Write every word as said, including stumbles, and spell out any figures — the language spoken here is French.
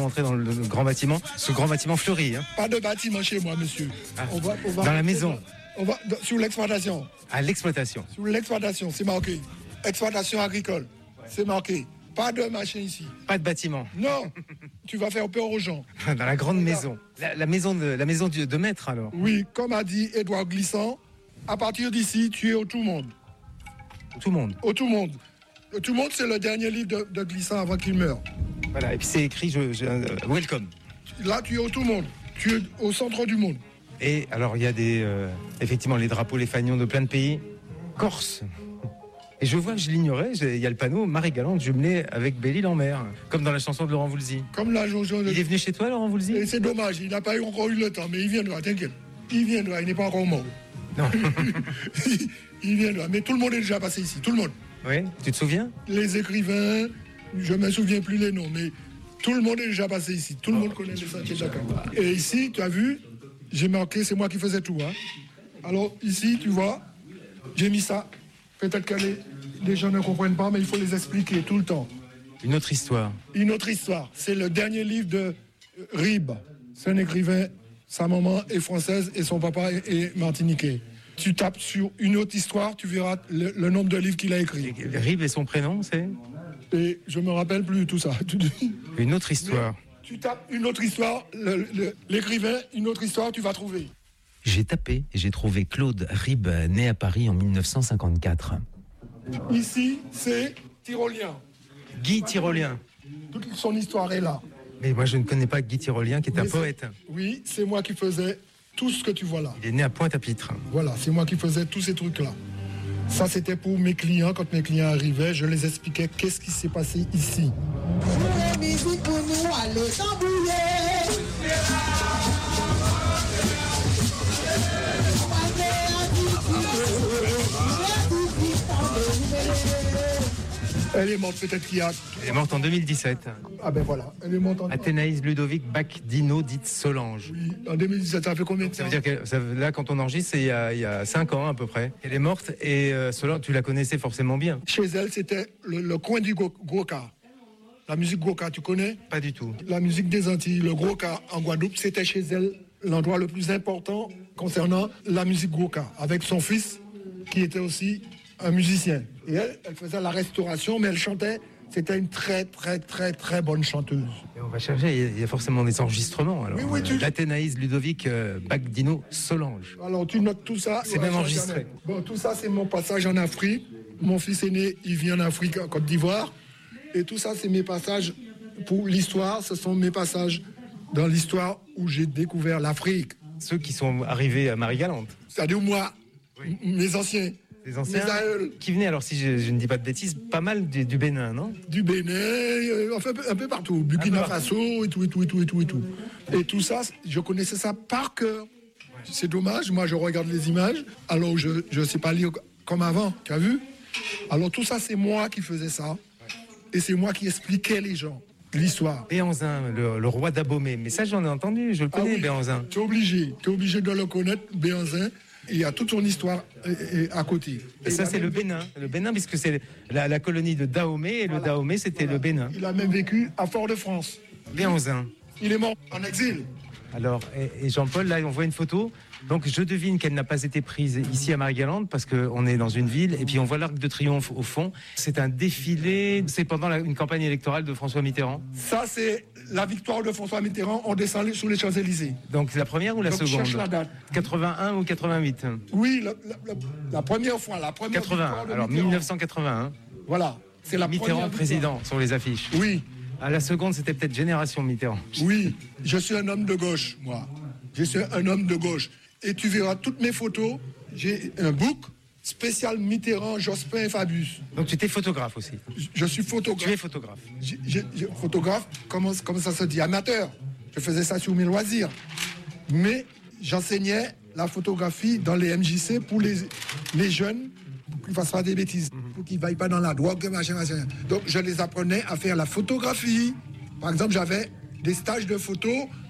rentrer dans le, le grand bâtiment. Ce grand bâtiment fleuri. Hein. Pas de bâtiment chez moi, monsieur. Ah, on va, on va dans la maison. On va dans, sur l'exploitation. À l'exploitation. Sur l'exploitation, c'est marqué. Exploitation agricole, c'est marqué. Pas de machin ici. Pas de bâtiment. Non, tu vas faire peur aux gens. Dans la grande maison. La, la maison de la maison de, de maître alors. Oui, comme a dit Édouard Glissant, à partir d'ici, tu es au tout monde. Tout le monde. Au tout monde. Le tout monde, c'est le dernier livre de, de Glissant avant qu'il meure. Voilà, et puis c'est écrit je, je, euh, Welcome. Là, tu es au tout monde. Tu es au centre du monde. Et alors, il y a des, euh, effectivement les drapeaux, les fanions de plein de pays. Corse. Et je vois que je l'ignorais, il y a le panneau Marie-Galante jumelé avec Belle-Île-en-Mer, comme dans la chanson de Laurent Voulzy. Comme la chanson de... Il est venu chez toi, Laurent Voulzy? Et c'est dommage, il n'a pas eu encore eu le temps, mais il viendra, t'inquiète. Il viendra, il n'est pas encore mort. Non. Il viendra, mais tout le monde est déjà passé ici, tout le monde. Oui, tu te souviens? Les écrivains, je ne me souviens plus les noms, mais tout le monde est déjà passé ici. Tout le monde connaît les sentiers de Dakar. Et ici, tu as vu, j'ai marqué, c'est moi qui faisais tout. Hein. Alors ici, tu vois, j'ai mis ça. Peut-être que les, les gens ne comprennent pas, mais il faut les expliquer tout le temps. Une autre histoire. Une autre histoire. C'est le dernier livre de Rib. C'est un écrivain, sa maman est française et son papa est, est martiniquais. Tu tapes sur une autre histoire, tu verras le, le nombre de livres qu'il a écrit. Et Rib et son prénom, c'est? Et je me rappelle plus tout ça. Une autre histoire. Mais tu tapes une autre histoire, le, le, l'écrivain, une autre histoire, tu vas trouver. J'ai tapé et j'ai trouvé Claude Rib, né à Paris en mille neuf cent cinquante-quatre. Ici, c'est Tyrolien. Guy Tyrolien. Toute son histoire est là. Mais moi, je ne connais pas Guy Tyrolien, qui est Mais un c'est, poète. Oui, c'est moi qui faisais tout ce que tu vois là. Il est né à Pointe-à-Pitre. Voilà, c'est moi qui faisais tous ces trucs-là. Ça, c'était pour mes clients. Quand mes clients arrivaient, je les expliquais qu'est-ce qui s'est passé ici. La musique pour nous, allez tambouiller. Elle est morte peut-être qu'il y a... Elle est morte en deux mille dix-sept. Ah ben voilà, elle est morte en... Athénaïs Ludovic Bacdino, dite Solange. Oui, en deux mille dix-sept, ça fait combien de temps? Ça veut dire que ça, là, quand on enregistre, c'est il y a, il y a cinq ans à peu près. Elle est morte et euh, Solange, tu la connaissais forcément bien. Chez elle, c'était le, le coin du Gwoka. La musique Gwoka, tu connais? Pas du tout. La musique des Antilles, le Gwoka en Guadeloupe, c'était chez elle l'endroit le plus important concernant la musique Gwoka, avec son fils qui était aussi un musicien. Et elle, elle faisait la restauration, mais elle chantait. C'était une très, très, très, très bonne chanteuse. Et on va chercher, il y a forcément des enregistrements. Alors, oui, oui, tu... L'Athénaïs Ludovic euh, Bacdino Solange. Alors, tu notes tout ça. C'est même enregistré. Bon, tout ça, c'est mon passage en Afrique. Mon fils aîné, il vit en Afrique, en Côte d'Ivoire. Et tout ça, c'est mes passages pour l'histoire. Ce sont mes passages dans l'histoire où j'ai découvert l'Afrique. Ceux qui sont arrivés à Marie-Galante. C'est-à-dire moi, oui. Mes anciens. Les anciens mes aïeuls. Qui venaient, alors si je, je ne dis pas de bêtises, pas mal du, du Bénin, non? Du Bénin, euh, enfin un peu, un peu partout. Burkina Faso et tout, et tout, et tout, et tout, et tout. Et tout ça, je connaissais ça par cœur. Ouais. C'est dommage, moi je regarde les images, alors je ne sais pas lire comme avant, tu as vu? Alors tout ça, c'est moi qui faisais ça. Ouais. Et c'est moi qui expliquais les gens. L'histoire. Béhanzin, le, le roi d'Abomey. Mais ça, j'en ai entendu, je le connais, ah oui, Béhanzin. Tu es obligé, tu es obligé de le connaître, Béhanzin. Il y a toute son histoire et, et à côté. Et, et ça, c'est le Bénin. Le Bénin, puisque c'est la, la colonie de Dahomey, et voilà. Le Dahomey, c'était voilà. Le Bénin. Il a même vécu à Fort-de-France. Béhanzin. Il est mort en exil. Alors, et, et Jean-Paul, là, on voit une photo. Donc, je devine qu'elle n'a pas été prise ici à Marie-Galante parce qu'on est dans une ville. Et puis, on voit l'Arc de Triomphe au fond. C'est un défilé. C'est pendant la, une campagne électorale de François Mitterrand. Ça, c'est la victoire de François Mitterrand. On descend sur les Champs-Élysées. Donc, la première ou la Donc, seconde? Cherche la date. quatre-vingt-un ou quatre-vingt-huit? Oui, la, la, la, la première fois. La première quatre-vingt-un. Alors, mille neuf cent quatre-vingt-un. Voilà. C'est la Mitterrand première président sur les affiches. Oui. À la seconde, c'était peut-être Génération Mitterrand. Oui. Je suis un homme de gauche, moi. Je suis un homme de gauche. Et tu verras toutes mes photos. J'ai un book spécial Mitterrand, Jospin et Fabius. Donc tu étais photographe aussi? Je, je suis photographe. Tu es photographe? je, je, je, Photographe, comment, comment ça se dit? Amateur. Je faisais ça sur mes loisirs. Mais j'enseignais la photographie dans les M J C pour les, les jeunes, pour qu'ils ne fassent pas des bêtises, mm-hmm. pour qu'ils ne vaillent pas dans la drogue, machin, machin. Donc je les apprenais à faire la photographie. Par exemple, j'avais des stages de photo